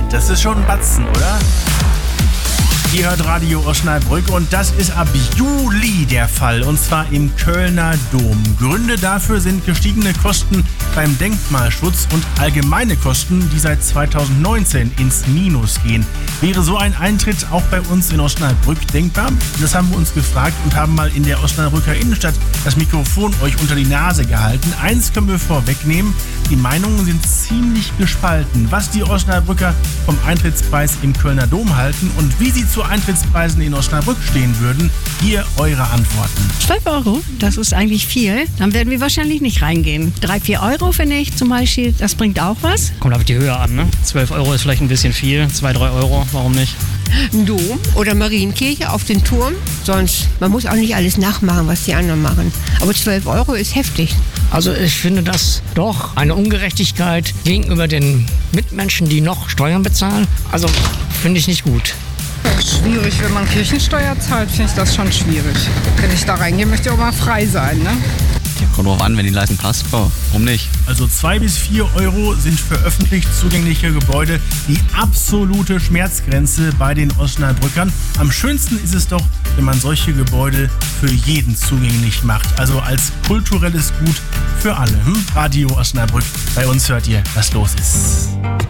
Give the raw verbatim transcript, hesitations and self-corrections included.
Das ist schon ein Batzen, oder? Ihr hört Radio Osnabrück und das ist ab Juli der Fall, und zwar im Kölner Dom. Gründe dafür sind gestiegene Kosten beim Denkmalschutz und allgemeine Kosten, die seit zweitausendneunzehn ins Minus gehen. Wäre so ein Eintritt auch bei uns in Osnabrück denkbar? Das haben wir uns gefragt und haben mal in der Osnabrücker Innenstadt das Mikrofon euch unter die Nase gehalten. Eins können wir vorwegnehmen, die Meinungen sind ziemlich gespalten, was die Osnabrücker vom Eintrittspreis im Kölner Dom halten und wie sie zu Eintrittspreisen in Osnabrück stehen würden. Hier eure Antworten. zwölf Euro, das ist eigentlich viel. Dann werden wir wahrscheinlich nicht reingehen. drei, vier Euro finde ich zum Beispiel, das bringt auch was. Kommt auf die Höhe an, ne? zwölf Euro ist vielleicht ein bisschen viel, zwei, drei Euro, warum nicht? Dom oder Marienkirche auf den Turm. Sonst, man muss auch nicht alles nachmachen, was die anderen machen. Aber zwölf Euro ist heftig. Also ich finde das doch eine Ungerechtigkeit gegenüber den Mitmenschen, die noch Steuern bezahlen. Also finde ich nicht gut. Schwierig, wenn man Kirchensteuer zahlt, finde ich das schon schwierig. Wenn ich da reingehe, möchte ich auch mal frei sein, ne? Kommt drauf an, wenn die Leistung passt, oh, warum nicht? Also zwei bis vier Euro sind für öffentlich zugängliche Gebäude die absolute Schmerzgrenze bei den Osnabrückern. Am schönsten ist es doch, wenn man solche Gebäude für jeden zugänglich macht. Also als kulturelles Gut für alle. Hm? Radio Osnabrück, bei uns hört ihr, was los ist.